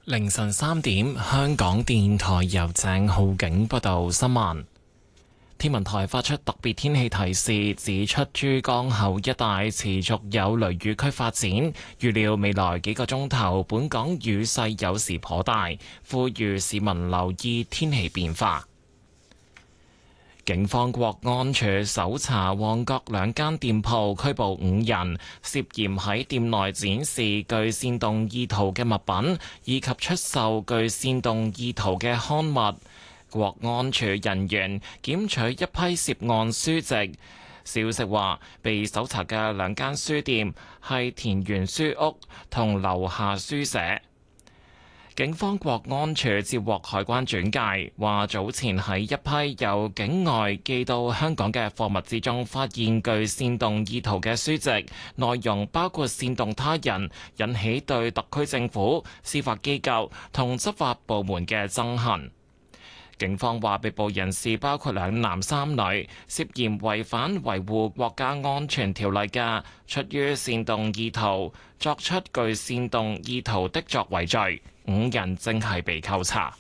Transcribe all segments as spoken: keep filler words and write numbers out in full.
凌晨三點，香港電台由鄭浩景報道新聞。天文台發出特別天氣提示，指出珠江口一帶持續有雷雨區發展，預料未來幾個鐘頭本港雨勢有時頗大，呼籲市民留意天氣變化。警方國安處搜查旺角兩間店鋪，拘捕五人，涉嫌喺店內展示具煽動意圖嘅物品，以及出售具煽動意圖嘅刊物。國安處人員檢取一批涉案書籍。消息話，被搜查嘅兩間書店係田園書屋同樓下書社。警方國安處接獲海關轉介，話早前喺一批由境外寄到香港嘅貨物之中，發現具煽動意圖嘅書籍，內容包括煽動他人引起對特區政府、司法機構同執法部門嘅憎恨。警方話，被捕人士包括兩男三女，涉嫌違反維護國家安全條例嘅，出於煽動意圖作出具煽動意圖的作為罪，五人正係被扣查。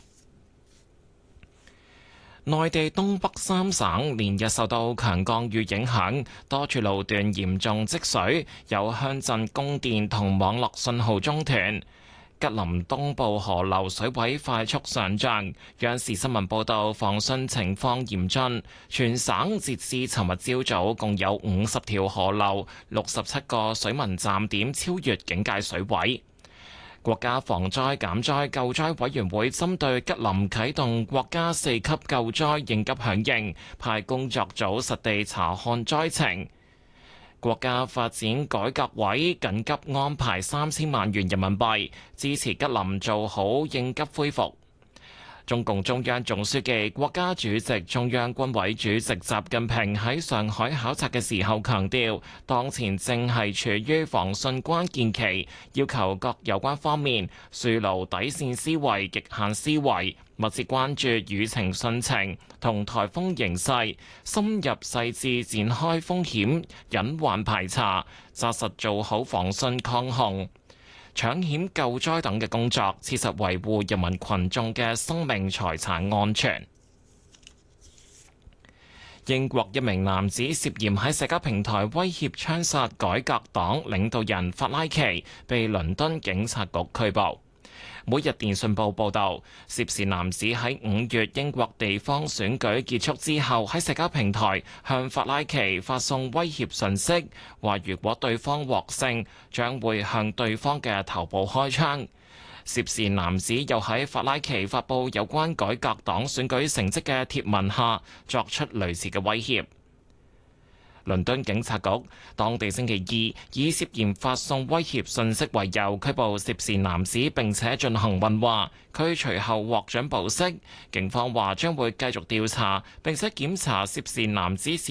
內地東北三省連日受到強降雨影響，多處路段嚴重積水，有鄉鎮供電同網絡信號中斷。吉林東部河流水位快速上漲，央視新聞報道防汛情況嚴峻，全省截至尋日朝早共有五十條河流、六十七個水文站點超越警戒水位。國家防災減災救災委員會針對吉林啟動國家四級救災應急響應，派工作組實地查看災情。國家發展改革委緊急安排三千萬元人民幣，支持吉林做好應急恢復。中共中央總書記、國家主席、中央軍委主席習近平喺上海考察嘅時候強調，當前正係處於防汛關鍵期，要求各有關方面樹牢底線思維、極限思維，密切關注輿情汛情同颱風形勢，深入細緻展開風險隱患排查，紮實做好防汛抗洪、搶險救災等嘅工作，切實維護人民群眾嘅生命財產安全。英國一名男子涉嫌喺社交平台威脅槍殺改革黨領導人法拉奇，被倫敦警察局拘捕。每日電訊報報導，涉事男子喺五月英國地方選舉結束之後，喺社交平台向法拉奇發送威脅訊息，話如果對方獲勝，將會向對方嘅頭部開槍。涉事男子又喺法拉奇發布有關改革黨選舉成績嘅貼文下，作出類似嘅威脅。倫敦警察局當地星期二以涉嫌發送威脅信息為由拘捕涉事男子，並且進行問話，佢隨後獲准保釋。警方話將會繼續調查，並且檢查涉事男子